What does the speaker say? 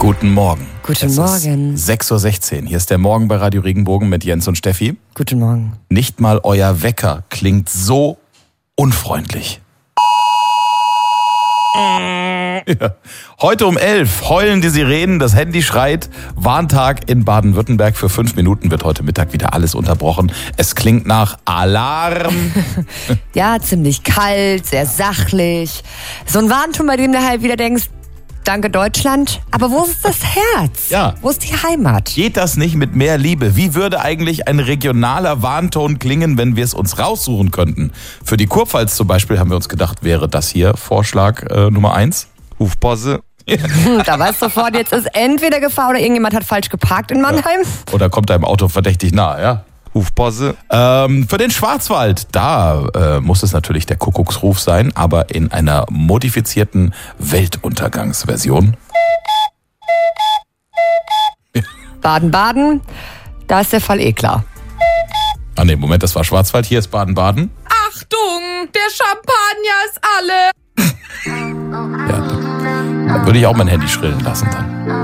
Guten Morgen. Guten Morgen. 6:16 Uhr. Hier ist der Morgen bei Radio Regenbogen mit Jens und Steffi. Guten Morgen. Nicht mal euer Wecker klingt so unfreundlich. Ja. Heute um 11 heulen die Sirenen, das Handy schreit. Warntag in Baden-Württemberg. Für 5 Minuten wird heute Mittag wieder alles unterbrochen. Es klingt nach Alarm. Ja, ziemlich kalt, sehr sachlich. So ein Warnton, bei dem du halt wieder denkst, danke Deutschland, aber wo ist das Herz? Ja. Wo ist die Heimat? Geht das nicht mit mehr Liebe? Wie würde eigentlich ein regionaler Warnton klingen, wenn wir es uns raussuchen könnten? Für die Kurpfalz zum Beispiel haben wir uns gedacht, wäre das hier Vorschlag Nummer 1. Hufbosse. Da weißt du sofort, jetzt ist entweder Gefahr oder irgendjemand hat falsch geparkt in Mannheim. Ja. Oder kommt deinem Auto verdächtig nahe, ja? Hufbosse. Für den Schwarzwald, da muss es natürlich der Kuckucksruf sein, aber in einer modifizierten Weltuntergangsversion. Baden-Baden, da ist der Fall eh klar. Ah ne, Moment, das war Schwarzwald, hier ist Baden-Baden. Achtung, der Champagner ist alle. Ja, da würde ich auch mein Handy schrillen lassen dann.